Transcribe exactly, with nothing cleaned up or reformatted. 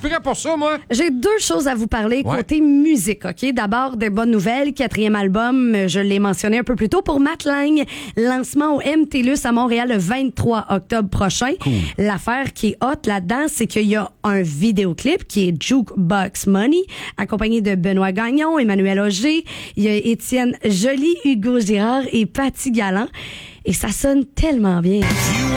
prêt pour ça, moi. J'ai deux choses à vous parler Ouais. côté musique, OK? D'abord, des bonnes nouvelles. Quatrième album, je l'ai mentionné un peu plus tôt, pour Matt Lang. Lancement au M T L U S à Montréal le vingt-trois octobre prochain. Cool. L'affaire qui est hot là-dedans, c'est qu'il y a un vidéoclip qui est Jukebox Money, accompagné de Benoît Gagnon, Emmanuel Auger, il y a Étienne Joly, Hugo Girard et Patty Galland. Et ça sonne tellement bien.